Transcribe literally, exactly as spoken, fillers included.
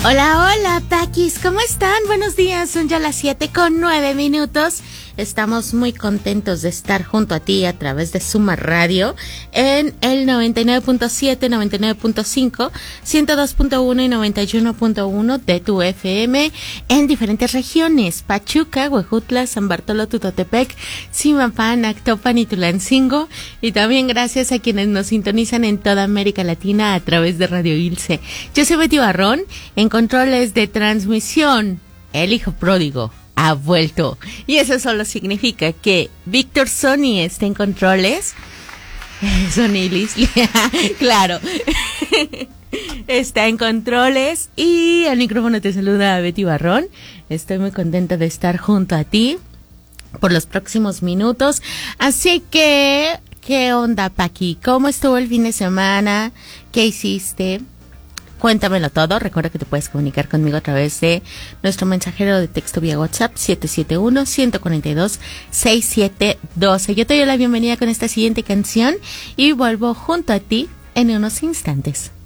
Hola, hola, Paquis, ¿cómo están? Buenos días, son ya las siete con nueve minutos. Estamos muy contentos de estar junto a ti a través de Suma Radio en el noventa y nueve punto siete, noventa y nueve punto cinco, ciento dos punto uno y noventa y uno punto uno de tu F M en diferentes regiones: Pachuca, Huejutla, San Bartolo, Tutotepec, Zimapán, Actopan y Tulancingo. Y también gracias a quienes nos sintonizan en toda América Latina a través de Radio Ilse. Yo soy Betty Barrón, en controles de transmisión, el hijo pródigo ha vuelto. Y eso solo significa que Víctor Sony está en controles. Sony Lislia, claro. Está en controles y al micrófono te saluda Betty Barrón. Estoy muy contenta de estar junto a ti por los próximos minutos. Así que, ¿qué onda, Paqui? ¿Cómo estuvo el fin de semana? ¿Qué hiciste? Cuéntamelo todo. Recuerda que te puedes comunicar conmigo a través de nuestro mensajero de texto vía WhatsApp siete siete uno, uno cuatro dos, seis siete uno dos. Yo te doy la bienvenida con esta siguiente canción y vuelvo junto a ti en unos instantes.